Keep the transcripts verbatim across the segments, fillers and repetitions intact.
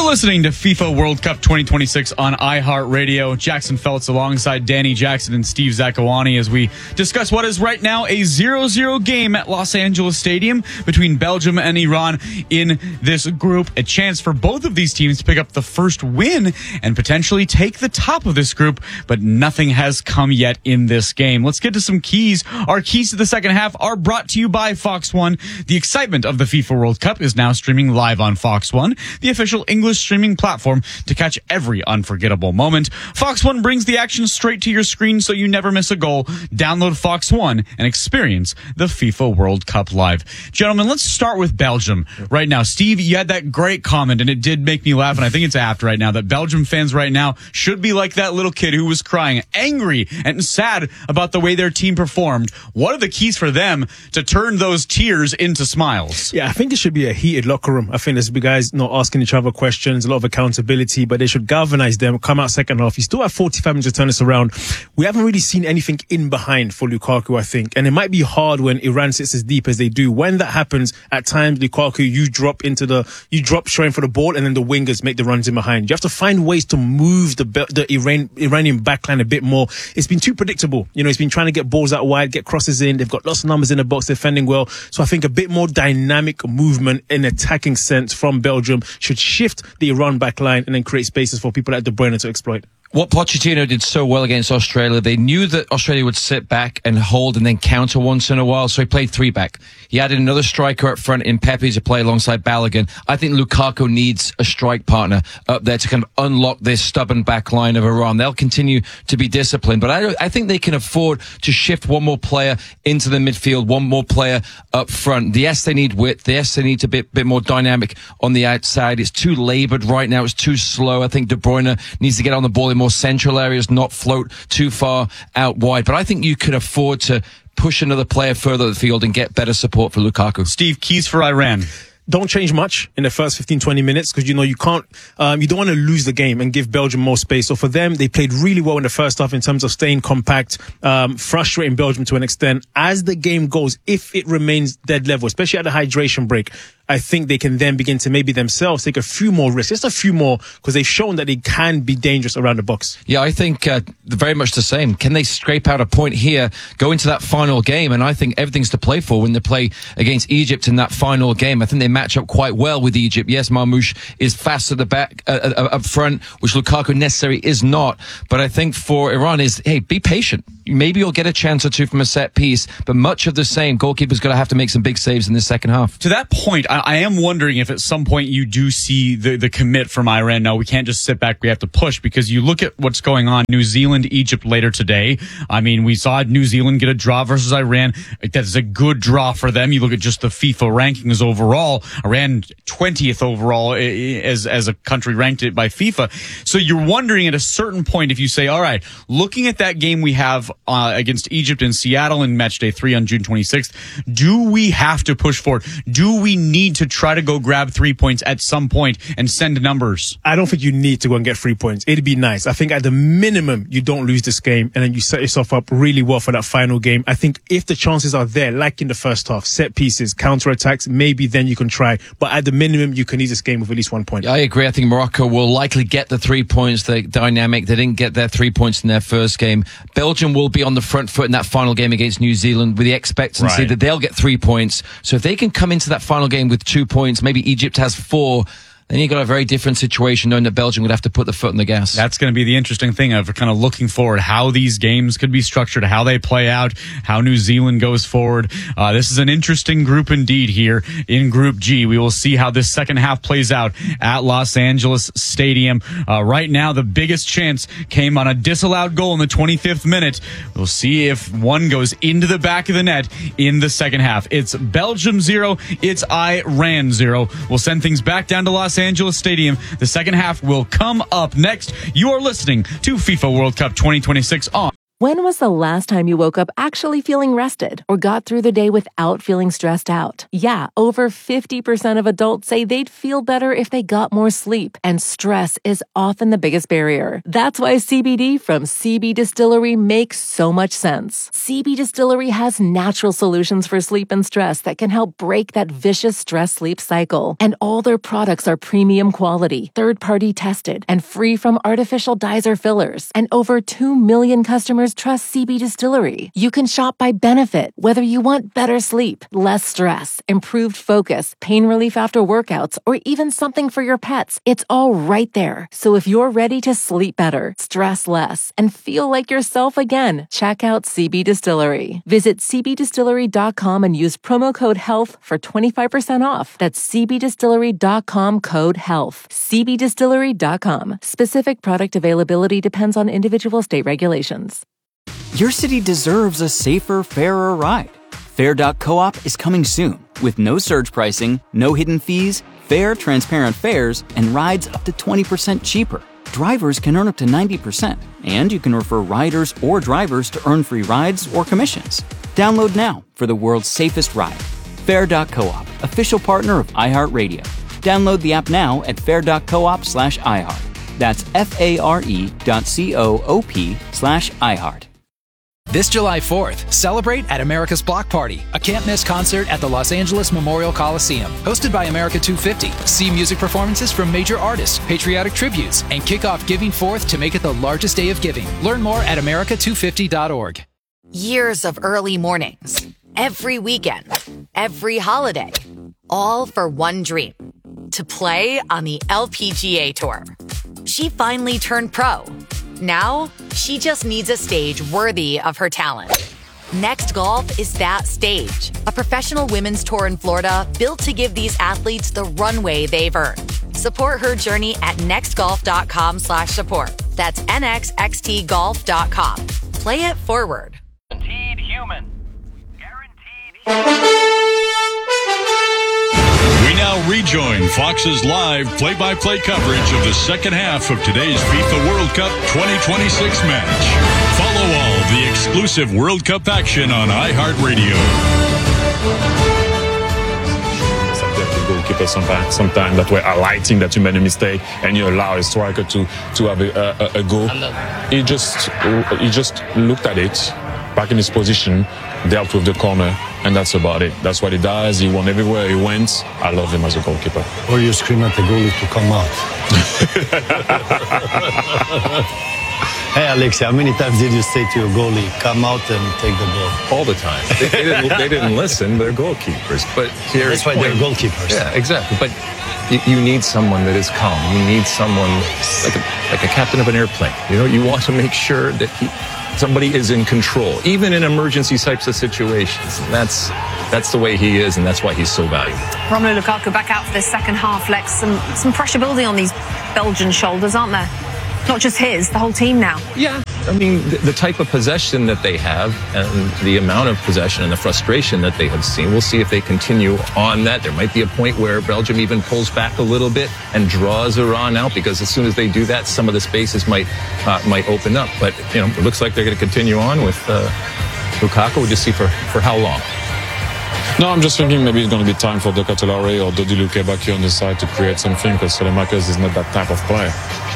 listening to FIFA World Cup twenty twenty-six on iHeartRadio. Jackson Feltz alongside Danny Jackson and Steve Zakawani as we discuss what is right now a zero zero game at Los Angeles Stadium between Belgium and Iran in this group. A chance for both of these teams to pick up the first win and potentially take the top of this group, but nothing has come yet in this game. Let's get to some keys. Our keys to the second half are brought to you by Fox One. The excitement of the FIFA World Cup is now streaming live on Fox One, the official English streaming platform to catch every unforgettable moment. Fox One brings the action straight to your screen so you never miss a goal. Download Fox One and experience the FIFA World Cup live. Gentlemen, let's start with Belgium right now. Steve, you had that great comment, and it did make me laugh, and I think it's apt right now, that Belgium fans right now should be like that little kid who was crying, angry and sad about the way their team performed. What are the keys for them to turn those tears into smiles? Yeah, I think it should be a heated locker room. I think there's guys not asking each other questions, a lot of accountability, but they should galvanize them, come out second half. You still have forty-five minutes to turn this around. We haven't really seen anything in behind for Lukaku, I think. And it might be hard when Iran sits as deep as they do. When that happens, at times, Lukaku, you drop into the, you drop straight for the ball, and then the wingers make the runs in behind. You have to find ways to move the the Iran, Iranian backline a bit more. It's been too predictable. You know, it's been trying to get balls out wide, get crosses in. They've got lots of numbers in the box, defending well. So I think a bit more dynamic movement in attacking sense from Belgium should shift the Iran backline and then create spaces for people like De Bruyne to exploit. What Pochettino did so well against Australia, they knew that Australia would sit back and hold and then counter once in a while, so he played three back. He added another striker up front in Pepe to play alongside Balogun. I think Lukaku needs a strike partner up there to kind of unlock this stubborn back line of Iran. They'll continue to be disciplined, but I, I think they can afford to shift one more player into the midfield, one more player up front. Yes, they need width. Yes, they need to be a bit more dynamic on the outside. It's too laboured right now. It's too slow. I think De Bruyne needs to get on the ball in more central areas, not float too far out wide. But I think you can afford to push another player further up the field and get better support for Lukaku. Steve, keys for Iran. Don't change much in the first fifteen, twenty minutes because, you know, you can't, um, you don't want to lose the game and give Belgium more space. So for them, they played really well in the first half in terms of staying compact, um, frustrating Belgium to an extent. As the game goes, if it remains dead level, especially at the hydration break, I think they can then begin to maybe themselves take a few more risks, just a few more, because they've shown that they can be dangerous around the box. Yeah, I think uh, very much the same. Can they scrape out a point here, go into that final game? And I think everything's to play for when they play against Egypt in that final game. I think they match up quite well with Egypt. Yes, Marmoush is fast at the back, uh, uh, up front, which Lukaku necessarily is not. But I think for Iran is, hey, be patient. Maybe you'll get a chance or two from a set piece, but much of the same. Goalkeeper's going to have to make some big saves in the second half. To that point, I, I am wondering if at some point you do see the, the commit from Iran. No, we can't just sit back. We have to push, because you look at what's going on. New Zealand, Egypt later today. I mean, we saw New Zealand get a draw versus Iran. That is a good draw for them. You look at just the FIFA rankings overall. Iran twentieth overall as, as a country ranked it by FIFA. So you're wondering at a certain point if you say, all right, looking at that game we have Uh, against Egypt in Seattle in match day three on June twenty-sixth, do we have to push forward? Do we need to try to go grab three points at some point and send numbers? I don't think you need to go and get three points. It'd be nice. I think at the minimum, you don't lose this game and then you set yourself up really well for that final game. I think if the chances are there, like in the first half, set pieces, counter-attacks, maybe then you can try. But at the minimum, you can leave this game with at least one point. I agree. I think Morocco will likely get the three points. They're dynamic. They didn't get their three points in their first game. Belgium will be on the front foot in that final game against New Zealand with the expectancy right. that they'll get three points. So if they can come into that final game with two points, maybe Egypt has four, then you've got a very different situation knowing that Belgium would have to put the foot on the gas. That's going to be the interesting thing of kind of looking forward, how these games could be structured, how they play out, how New Zealand goes forward. Uh, this is an interesting group indeed here in Group G. We will see how this second half plays out at Los Angeles Stadium. Uh, right now, the biggest chance came on a disallowed goal in the twenty-fifth minute. We'll see if one goes into the back of the net in the second half. It's Belgium zero. It's Iran zero. We'll send things back down to Los Angeles Stadium. The second half will come up next. You are listening to FIFA World Cup twenty twenty-six on When was the last time you woke up actually feeling rested or got through the day without feeling stressed out? Yeah, over fifty percent of adults say they'd feel better if they got more sleep, and stress is often the biggest barrier. That's why C B D from C B Distillery makes so much sense. C B Distillery has natural solutions for sleep and stress that can help break that vicious stress-sleep cycle. And all their products are premium quality, third-party tested, and free from artificial dyes or fillers. And over two million customers trust C B Distillery. You can shop by benefit, whether you want better sleep, less stress, improved focus, pain relief after workouts, or even something for your pets. It's all right there. So if you're ready to sleep better, stress less, and feel like yourself again, check out C B Distillery. Visit c b distillery dot com and use promo code HEALTH for twenty-five percent off. That's c b distillery dot com code HEALTH. c b distillery dot com. Specific product availability depends on individual state regulations. Your city deserves a safer, fairer ride. Fair dot coop is coming soon with no surge pricing, no hidden fees, fair, transparent fares, and rides up to twenty percent cheaper. Drivers can earn up to ninety percent, and you can refer riders or drivers to earn free rides or commissions. Download now for the world's safest ride. Fair dot coop, official partner of iHeartRadio. Download the app now at fair dot coop slash iHeart. That's F-A-R-E dot C-O-O-P slash iHeart. This July fourth, celebrate at America's Block Party, a can't-miss concert at the Los Angeles Memorial Coliseum. Hosted by America two fifty, see music performances from major artists, patriotic tributes, and kick off Giving Forth to make it the largest day of giving. Learn more at america two fifty dot org. Years of early mornings, every weekend, every holiday, all for one dream, to play on the L P G A Tour. She finally turned pro. Now, she just needs a stage worthy of her talent. Next Golf is that stage, a professional women's tour in Florida built to give these athletes the runway they've earned. Support her journey at nextgolf.com slash support. That's N X X T golf dot com. Play it forward. Guaranteed human. Guaranteed human. We now rejoin Fox's live play-by-play coverage of the second half of today's FIFA World Cup twenty twenty-six match. Follow all of the exclusive World Cup action on iHeartRadio. Goalkeeper sometimes, sometimes that were highlighting that you made a mistake and you allow a striker to to have a, a, a goal. He just he just looked at it, back in his position, dealt with the corner, and that's about it. That's what he does. He won everywhere he went. I love him as a goalkeeper. Or you scream at the goalie to come out. Hey, Alexia, how many times did you say to your goalie, come out and take the ball? All the time. They, they, didn't, they didn't listen. They're goalkeepers. But here's That's why they're goalkeepers. Yeah, exactly. But you, you need someone that is calm. You need someone like a, like a captain of an airplane. You know, you want to make sure that he, somebody is in control, even in emergency types of situations. And that's that's the way he is, and that's why he's so valuable. Romelu Lukaku back out for this second half, Lex. Some, some pressure building on these Belgian shoulders, aren't there? Not just his, the whole team now. Yeah. I mean, the, the type of possession that they have and the amount of possession and the frustration that they have seen, we'll see if they continue on that. There might be a point where Belgium even pulls back a little bit and draws Iran out, because as soon as they do that, some of the spaces might uh, might open up. But, you know, it looks like they're going to continue on with uh, Lukaku. We'll just see for, for how long. No, I'm just thinking maybe it's going to be time for Doka Tolare or Dodi Lukebaki on the side to create something, because Selemakers is not that type of player.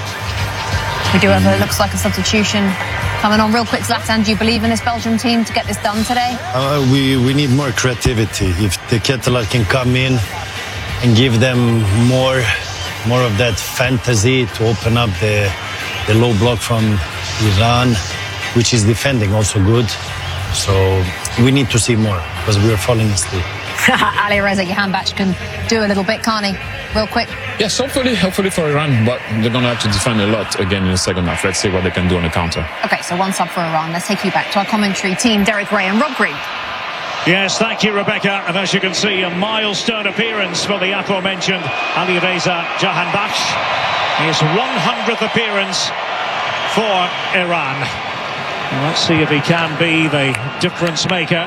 We do have, it looks like, a substitution coming on. Real quick, Zlatan, do you believe in this Belgium team to get this done today? Uh, we, we need more creativity. If the Ketelaar can come in and give them more more of that fantasy to open up the, the low block from Iran, which is defending also good. So we need to see more, because we are falling asleep. Ali Reza Jahanbakhsh can do a little bit, can't he? Real quick. Yes, hopefully, hopefully for Iran, but they're going to have to defend a lot again in the second half. Let's see what they can do on the counter. Okay, so one sub for Iran. Let's take you back to our commentary team, Derek Ray and Rob Green. Yes, thank you, Rebecca. And as you can see, a milestone appearance for the aforementioned Ali Reza Jahanbakhsh. His one hundredth appearance for Iran. Well, let's see if he can be the difference maker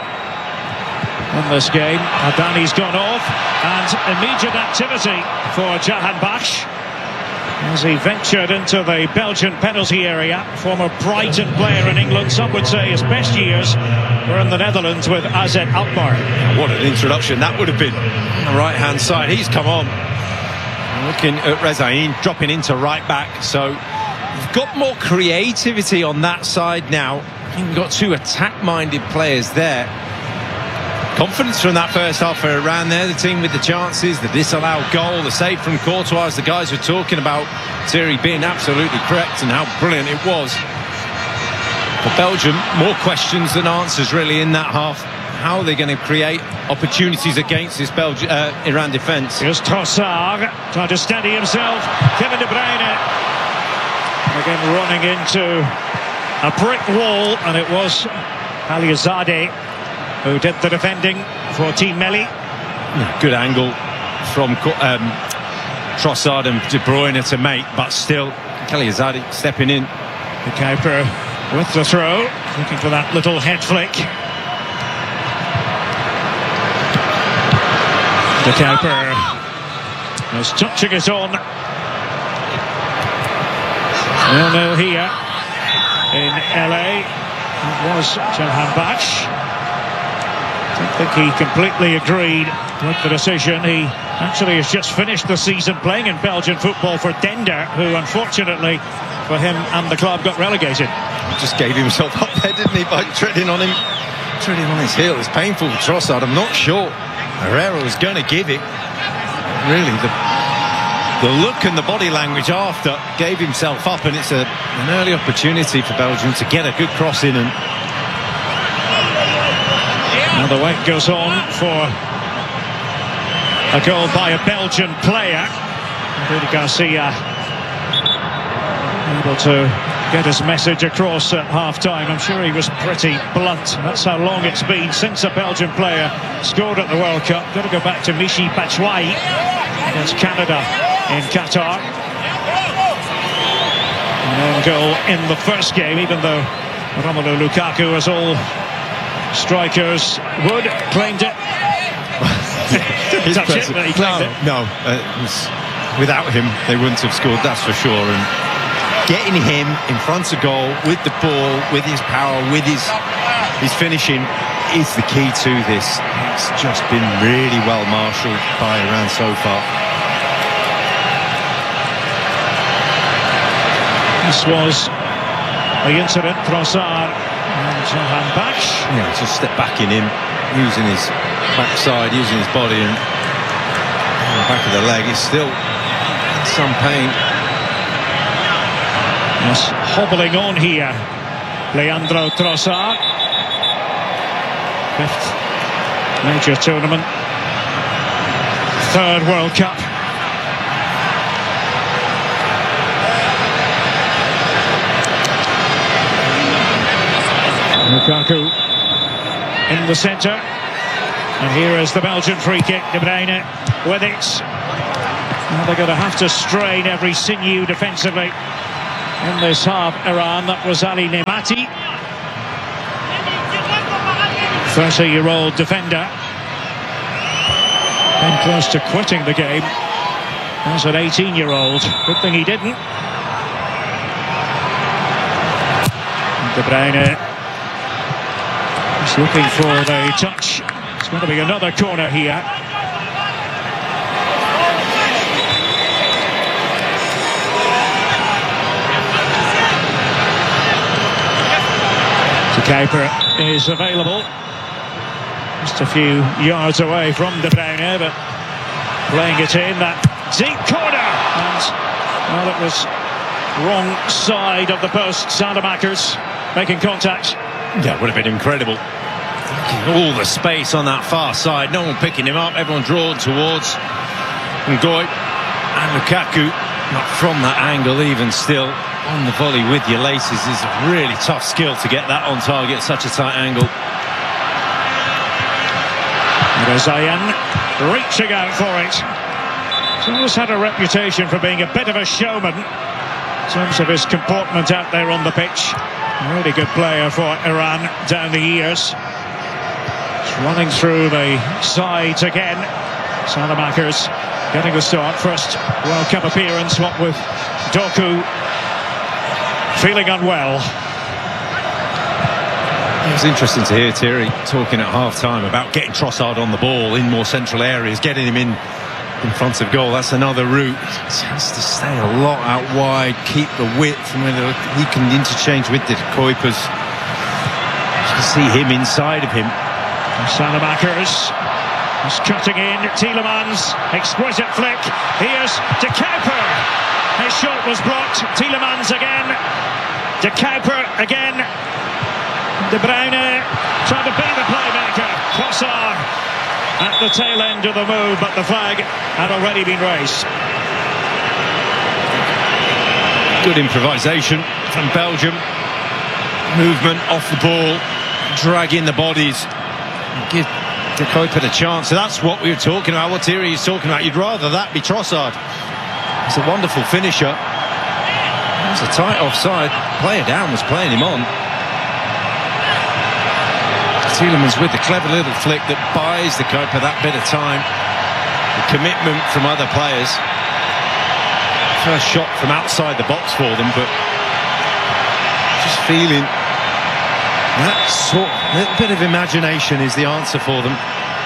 in this game. Adani's gone off, and immediate activity for Jahanbakhsh. as he ventured into the Belgian penalty area. Former Brighton player in England, some would say his best years were in the Netherlands with A Z Alkmaar. What an introduction that would have been on the right hand side. He's come on, looking at Rezaïn, dropping into right back. So we've got more creativity on that side now. I think we've got two attack-minded players there. Confidence from that first half for Iran there. The team with the chances, the disallowed goal, the save from Courtois, as the guys were talking about Thierry being absolutely correct and how brilliant it was. For Belgium, more questions than answers really in that half. How are they going to create opportunities against this Belgium, uh, Iran defence? Here's Trossard trying to steady himself. Kevin De Bruyne again running into a brick wall, and it was Aliazade who did the defending for Team Melli. Good angle from um, Trossard and De Bruyne to make, but still Aliazade stepping in. The Kuiper with the throw, looking for that little head flick. The Kuiper is touching it on. nil nil here in L A. It was Jahanbakhsh. I don't think he completely agreed with the decision. He actually has just finished the season playing in Belgian football for Dender, who unfortunately for him and the club got relegated. He just gave himself up there, didn't he, by treading on him, treading on his heel. It's painful for Trossard. I'm not sure Herrera was going to give it. Really, the, the look and the body language after gave himself up, and it's a, an early opportunity for Belgium to get a good cross in. And now the wait goes on for a goal by a Belgian player. Rudy Garcia able to get his message across at half-time. I'm sure he was pretty blunt. That's how long it's been since a Belgian player scored at the World Cup. Got to go back to Michy Batshuayi against Canada in Qatar. An own goal in the first game, even though Romelu Lukaku, as all strikers would, claimed it. Touch it, but he claimed no, it. no uh, it was, without him they wouldn't have scored, that's for sure. And getting him in front of goal with the ball, with his power, with his his finishing is the key to this. It's just been really well marshalled by Iran so far. This was the incident. Trossard and Jahanbakhsh. Yeah, just step back in him, using his backside, using his body, and on the back of the leg. He's still in some pain. Yes, hobbling on here, Leandro Trossard. Fifth major tournament, third World Cup. Lukaku in the centre, and here is the Belgian free kick. De Bruyne with it. Now they're going to have to strain every sinew defensively in this half. Iran, that was Ali Nemati, thirty-year-old defender, came close to quitting the game as an eighteen-year-old. Good thing he didn't. De Bruyne is looking for the touch. It's going to be another corner here. The Kuiper is available, just a few yards away from De Bruyne, but playing it in that deep corner, and well, it was wrong side of the post. Saelemaekers making contact. Yeah, it would have been incredible. All the space on that far side, no one picking him up, everyone drawn towards Ngoy and Lukaku. Not from that angle, even still on the volley with your laces is a really tough skill to get that on target at such a tight angle. Rezaïn reaching out for it. He's always had a reputation for being a bit of a showman in terms of his comportment out there on the pitch. A really good player for Iran down the years. It's running through the sides again. Saelemaekers getting the start. First World Cup appearance, what with Doku feeling unwell. It was interesting to hear Thierry talking at half-time about getting Trossard on the ball in more central areas, getting him in in front of goal. That's another route. He has to stay a lot out wide, keep the width, and whether he can interchange with the Kuipers. You can see him inside of him. Salamakers is cutting in. Tielemans, exquisite flick. Here's De Kuyper. His shot was blocked. Tielemans again. De Kuyper again. De Bruyne trying to be the playmaker. Trossard at the tail end of the move, but the flag had already been raised. Good improvisation from Belgium. Movement off the ball, dragging the bodies. Give De Kuyper the chance. So that's what we were talking about, what Thierry is talking about. You'd rather that be Trossard. It's a wonderful finisher. It was a tight offside. Player down was playing him on. Tielemans with the clever little flick that buys De Kuyper that bit of time. The commitment from other players. First shot from outside the box for them, but just feeling that sort of little bit of imagination is the answer for them.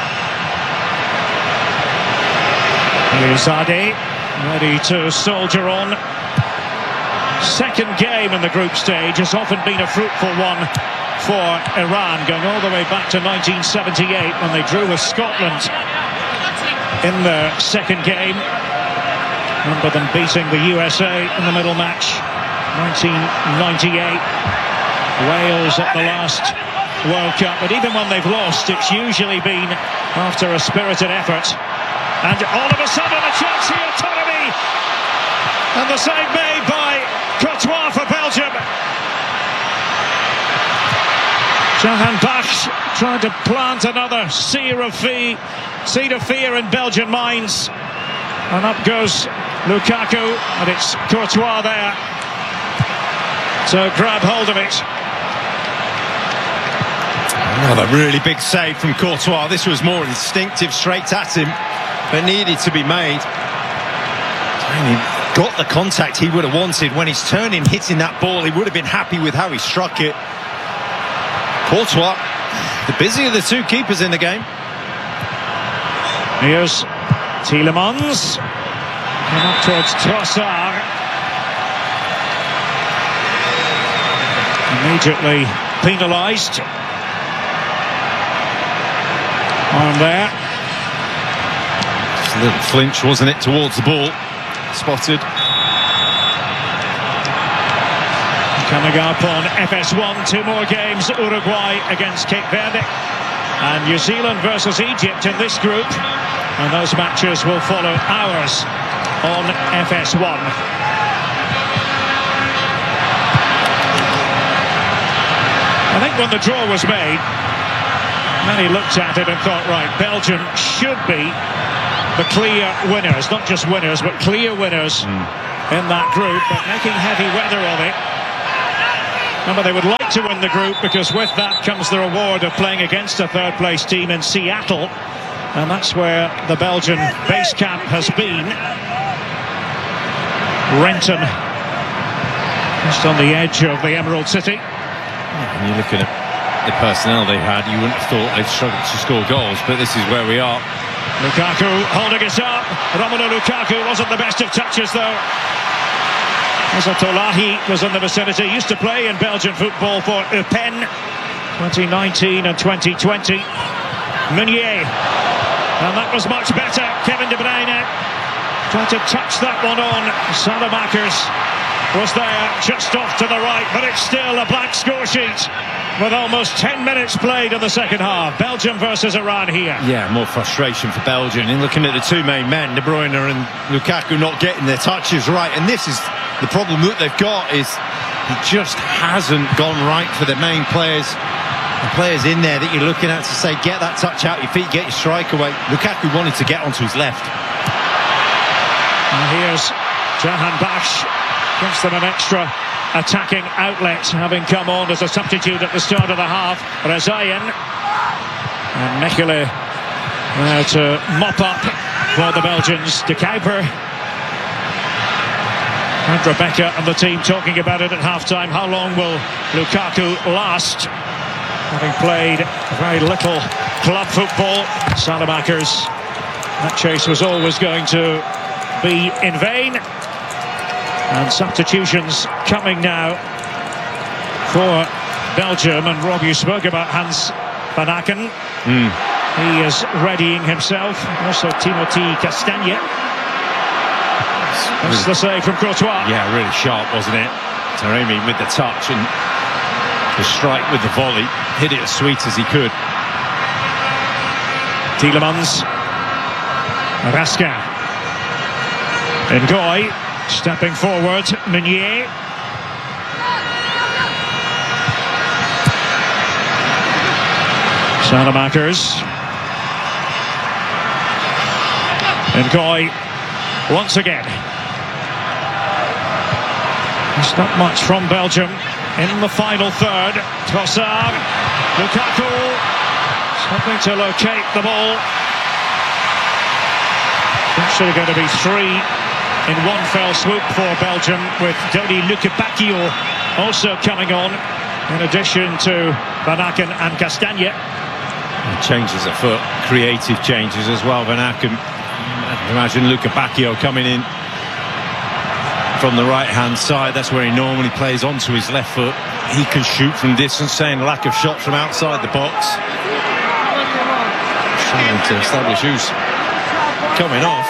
Zade ready to soldier on. Second game in the group stage has often been a fruitful one for Iran, going all the way back to nineteen seventy-eight when they drew with Scotland in the second game. Remember them beating the U S A in the middle match, nineteen ninety-eight. Wales at the last World Cup, but even when they've lost, it's usually been after a spirited effort. And all of a sudden a chance here, Taremi, and the save made by Courtois for Belgium. Jahanbakhsh trying to plant another seed of fear, seed of fear in Belgian minds, and up goes Lukaku, and it's Courtois there to grab hold of it. Another really big save from Courtois. This was more instinctive, straight at him, but needed to be made. And he got the contact he would have wanted. When he's turning, hitting that ball, he would have been happy with how he struck it. Courtois, the busier of the two keepers in the game. Here's Tielemans, and up towards Trossard. Immediately penalised. On there. Just a little flinch, wasn't it, towards the ball. Spotted. Coming up on F S one, two more games. Uruguay against Cape Verde and New Zealand versus Egypt in this group, and those matches will follow ours on F S one. I think when the draw was made, many looked at it and thought, right, Belgium should be the clear winners, not just winners but clear winners mm. in that group, but making heavy weather of it. Remember, they would like to win the group because with that comes the reward of playing against a third place team in Seattle, and that's where the Belgian base camp has been. Renton, just on the edge of the Emerald City. When you're looking at the personnel they had, you wouldn't have thought they'd struggled to score goals, but this is where we are. Lukaku holding it up. Romelu Lukaku wasn't the best of touches though. Azatolahi was in the vicinity, used to play in Belgian football for Eupen twenty nineteen and twenty twenty. Meunier, and that was much better. Kevin De Bruyne tried to touch that one on. Salamakers was there just off to the right, but it's still a blank score sheet with almost ten minutes played in the second half. Belgium versus Iran here. Yeah, more frustration for Belgium. And looking at the two main men, De Bruyne and Lukaku, not getting their touches right. And this is the problem that they've got, is he just hasn't gone right for the main players. The players in there that you're looking at to say, get that touch out your feet, get your strike away. Lukaku wanted to get onto his left. And here's Jahanbakhsh, gives them an extra attacking outlet, having come on as a substitute at the start of the half. Rezaïen and Mechele Now to mop up for the Belgians, De Kuiper and Rebecca and the team talking about it at half-time. How long will Lukaku last? Having played very little club football, Salamakers, that chase was always going to be in vain. And substitutions coming now for Belgium. And Rob, you spoke about Hans Van Aken. Mm. He is readying himself. Also Timothy Castagne. That's the save from Courtois. Yeah, really sharp, wasn't it? Taremi with the touch and the strike with the volley. Hit it as sweet as he could. Tielemans. Raskin. Ngoy stepping forward. Meunier. Salamakers. Ngoy once again. There's not much from Belgium in the final third. Trossard. Lukaku. Something to locate the ball. Actually going to be three in one fell swoop for Belgium, with Dodi Lukebakio also coming on, in addition to Van Aken and Castagne. Changes of foot, creative changes as well. Van Aken, imagine Lukebakio coming in from the right-hand side. That's where he normally plays, onto his left foot. He can shoot from distance, saying lack of shots from outside the box. Trying to establish who's coming off.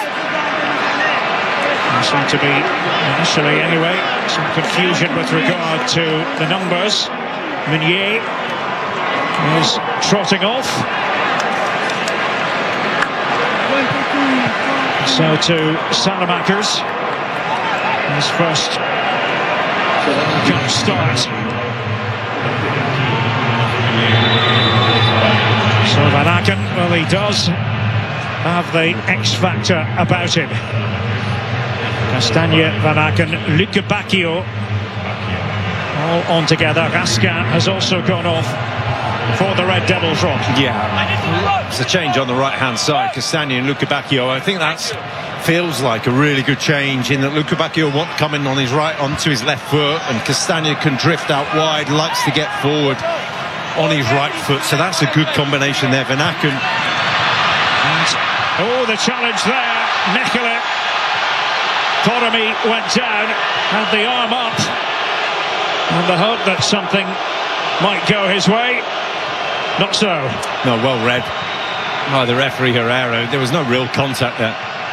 There seemed to be, initially anyway, some confusion with regard to the numbers. Meunier is trotting off. So to Salamakers, his first cup start. So Van Aken, well, he does have the X factor about him. Castagne, Van Aken, Lukebakio all on together. Raskin has also gone off for the Red Devils, Rob. Yeah, it's a change on the right-hand side. Castagne and Lukebakio. I think that feels like a really good change, in that Lukebakio won't come in on his right, onto his left foot, and Castagne can drift out wide, likes to get forward on his right foot. So that's a good combination there. Van Aken. And, oh, the challenge there. Mechelen. Torami went down, had the arm up, and the hope that something might go his way. Not so. No, well read by the referee Herrera. There was no real contact there.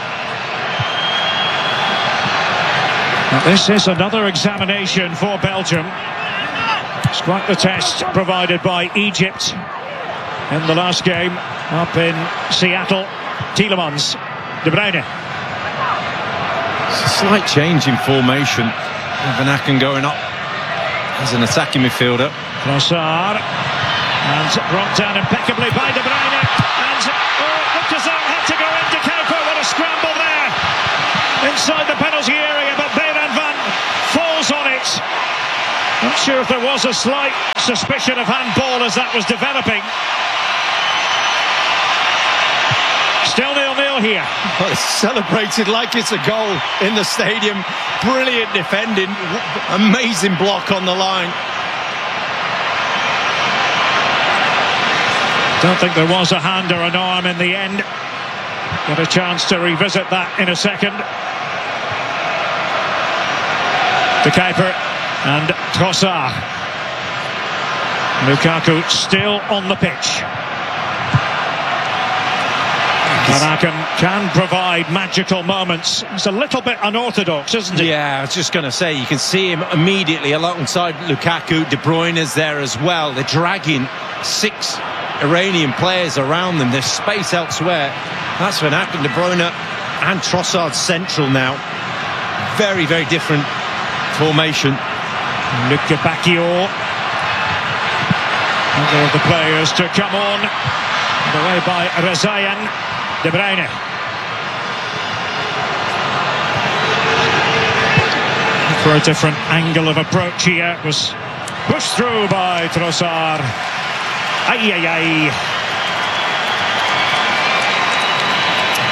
Now, this is another examination for Belgium. It's quite the test provided by Egypt in the last game up in Seattle. Tielemans, De Bruyne. It's a slight change in formation. Van Aken going up as an attacking midfielder. Trossard. And brought down impeccably by De Bruyne. And oh, looked as though it had to go in. De Kuiper, what a scramble there inside the penalty area, but Bayern Van falls on it. Not sure if there was a slight suspicion of handball as that was developing. Still nil-nil here. Well, it's celebrated like it's a goal in the stadium. Brilliant defending. Amazing block on the line. Don't think there was a hand or an arm in the end. Got a chance to revisit that in a second. De Kuiper and Trossard. Lukaku still on the pitch. Van Aken can provide magical moments. It's a little bit unorthodox, isn't it? Yeah, I was just going to say, you can see him immediately alongside Lukaku. De Bruyne is there as well. They're dragging six Iranian players around them. There's space elsewhere. That's Van Aken, De Bruyne and Trossard central now. Very, very different formation. Lukebakio. Other of the players to come on. Away by Rezaïan. De Bruyne. For a different angle of approach here. It was pushed through by Trossard. Ay, ay, ay.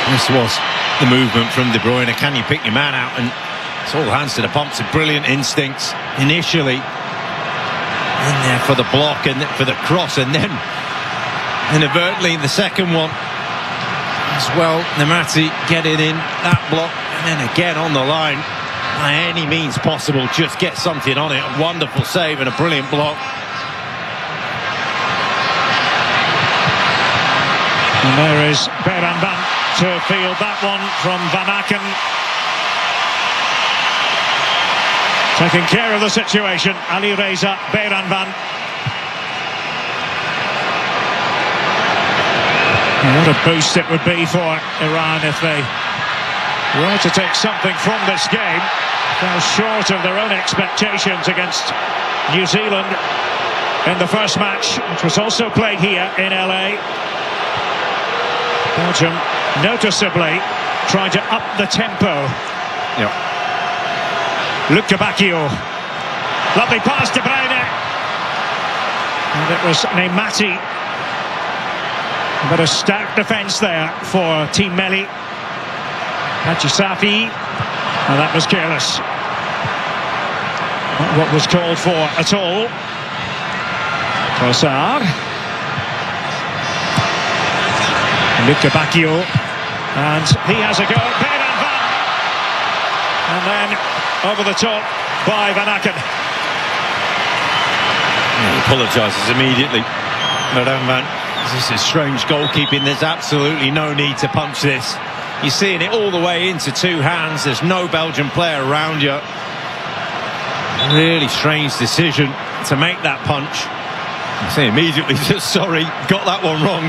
This was the movement from De Bruyne. Can you pick your man out? And it's all hands to the pumps. Brilliant instincts initially. In there for the block and for the cross, and then inadvertently in the second one as well. Nemati getting in that block, and then again on the line. By any means possible, just get something on it. A wonderful save and a brilliant block. And there is Beran Van to field that one from Van Aken. Taking care of the situation, Ali Reza Beran Van. What a boost it would be for Iran if they were to take something from this game. Fell short of their own expectations against New Zealand in the first match, which was also played here in L A. Belgium noticeably trying to up the tempo. Yeah. Luca Bacchio. Lovely pass to Bruyne. And it was Nemati. A bit of stout defence there for Team Melli. Haji Safi. And that was careless. Not what was called for at all. Trossard. Luca Bacchio. And he has a go. Beran Van. And then over the top by Van Aken. He apologises immediately. Beran Van. This is strange goalkeeping. There's absolutely no need to punch this. You're seeing it all the way into two hands. There's no Belgian player around you. Really strange decision to make that punch. I say immediately, just sorry, got that one wrong.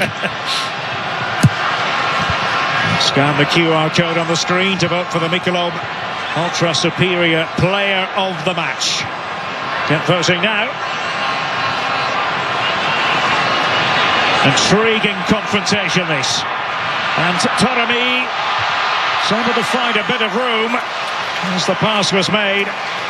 Scan the Q R code on the screen to vote for the Michelob Ultra Superior Player of the Match. Get voting now. Intriguing confrontation this. And Taremi is able to find a bit of room as the pass was made.